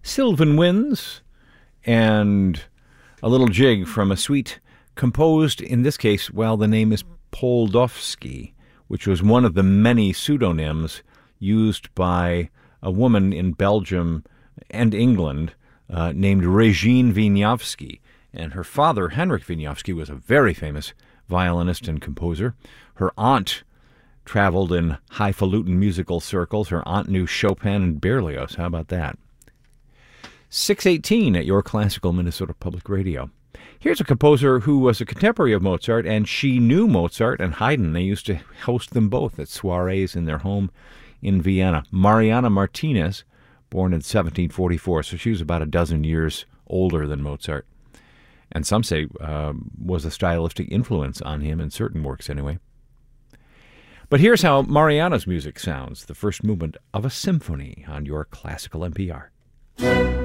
Sylvan Winds, and a little jig from a suite composed, in this case, well, the name is Poldovsky, which was one of the many pseudonyms used by a woman in Belgium and England named Regine Wieniawski. And her father, Henryk Wieniawski, was a very famous violinist and composer. Her aunt traveled in highfalutin musical circles. Her aunt knew Chopin and Berlioz. How about that? 6:18 at your classical Minnesota Public Radio. Here's a composer who was a contemporary of Mozart, and she knew Mozart and Haydn. They used to host them both at soirees in their home in Vienna. Mariana Martinez, born in 1744, so she was about a dozen years older than Mozart, and some say was a stylistic influence on him in certain works anyway. But here's how Mariana's music sounds, the first movement of a symphony on your classical NPR.